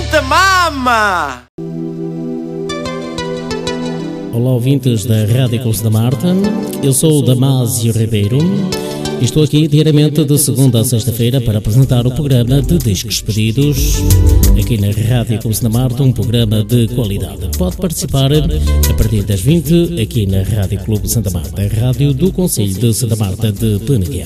Santa Mama! Olá, ouvintes da Rádio Clube da Marta. Eu sou o Damásio Ribeiro e estou aqui diariamente de segunda a sexta-feira para apresentar o programa de Discos Pedidos aqui na Rádio Clube da Marta, um programa de qualidade. Pode participar a partir das 20 aqui na Rádio Clube Santa Marta, a rádio do Concelho de Santa Marta de Peneguel.